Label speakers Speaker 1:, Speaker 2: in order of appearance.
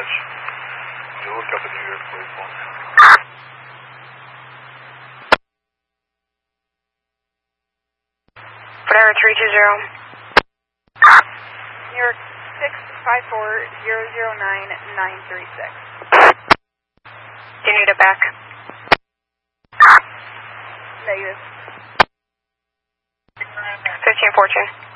Speaker 1: Edge. You look up at New York Police One.
Speaker 2: Whatever, 320.
Speaker 3: New York 654-009-936.
Speaker 2: You need it back.
Speaker 3: Negative.
Speaker 2: 1514.